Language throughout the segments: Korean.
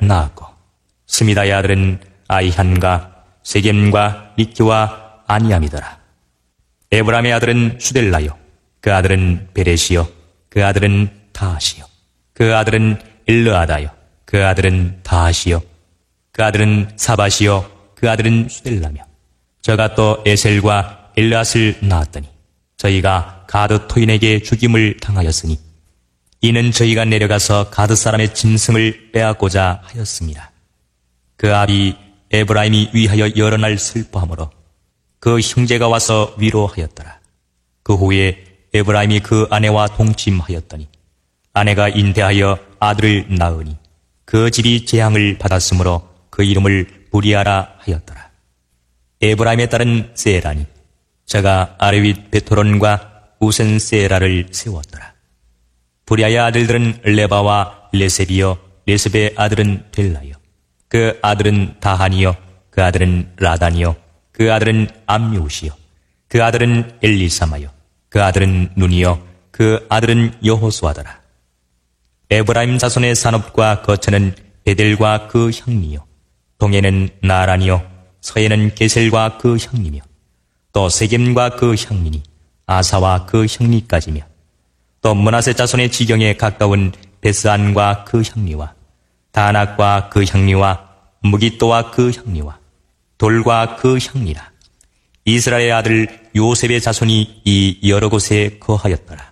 낳았고 스미다의 아들은 아이한과 세겜과 리키와 아니암이더라. 에브람의 아들은 수델라요, 그 아들은 베레시요, 그 아들은 다하시요, 그 아들은 엘르아다요, 그 아들은 다하시요, 그 아들은 사바시요, 그 아들은 수델라며 저가 또 에셀과 엘르앗을 낳았더니 저희가 가드 토인에게 죽임을 당하였으니 이는 저희가 내려가서 가드 사람의 짐승을 빼앗고자 하였습니다. 그 아비 에브라임이 위하여 여러 날 슬퍼하므로 그 형제가 와서 위로하였더라. 그 후에 에브라임이 그 아내와 동침하였더니 아내가 인태하여 아들을 낳으니 그 집이 재앙을 받았으므로 그 이름을 부리아라 하였더라. 에브라임의 딸은 세라니 저가 아레윗 베토론과 우센 세라를 세웠더라. 부리아의 아들들은 레바와 레셉이요, 레셉의 아들은 델라요, 그 아들은 다한이요, 그 아들은 라단이요, 그 아들은 암미우시요, 그 아들은 엘리사마요, 그 아들은 눈이요, 그 아들은 여호수아더라. 에브라임 자손의 산업과 거처는 베델과 그 향리요, 동에는 나란이요, 서에는 게셀과 그 향리며 또 세겜과 그 향리니 아사와 그 향리까지며 또 므낫세 자손의 지경에 가까운 베스안과 그 향리와 다낙과 그 향리와 무깃도와 그 향리와 돌과 그 향리라. 이스라엘의 아들 요셉의 자손이 이 여러 곳에 거하였더라.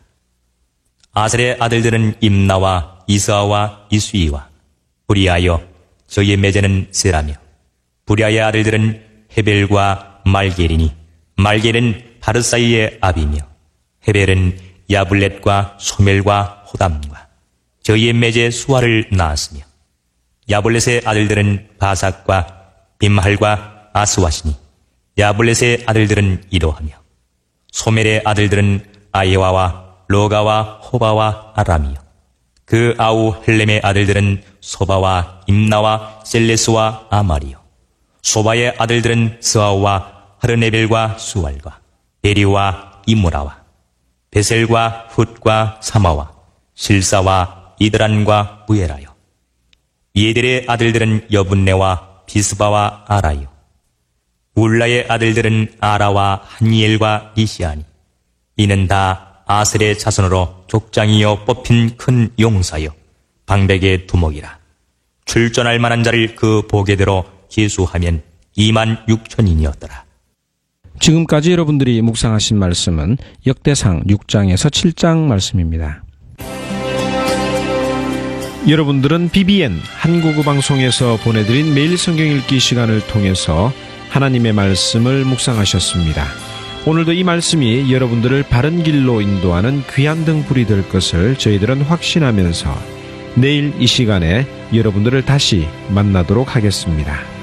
아셀의 아들들은 임나와 이스아와 이수이와 부리아여 저희의 매제는 세라며 부리아의 아들들은 헤벨과 말겔이니 말겔은 바르사이의 아비며 헤벨은 야블렛과 소멜과 호담과 저희의 매제 수아를 낳았으며 야블렛의 아들들은 바삭과 빔할과 아스와시니 야블렛의 아들들은 이로하며 소멜의 아들들은 아예와와 로가와 호바와 아람이요 그 아우 헬렘의 아들들은 소바와 임나와 셀레스와 아마리요 소바의 아들들은 스아우와 하르네벨과 수알과 베리와 이무라와 베셀과 훗과 사마와 실사와 이드란과 부에라요 예델의 아들들은 여분네와 비스바와 아라요 울라의 아들들은 아라와 한니엘과 이시아니 이는 다 아셀의 자손으로 족장이여 뽑힌 큰 용사여 방백의 두목이라. 출전할 만한 자를 그 보게대로 계수하면 26,000인이었더라. 지금까지 여러분들이 묵상하신 말씀은 역대상 6장에서 7장 말씀입니다. 여러분들은 BBN 한국어방송에서 보내드린 매일 성경 읽기 시간을 통해서 하나님의 말씀을 묵상하셨습니다. 오늘도 이 말씀이 여러분들을 바른 길로 인도하는 귀한 등불이 될 것을 저희들은 확신하면서 내일 이 시간에 여러분들을 다시 만나도록 하겠습니다.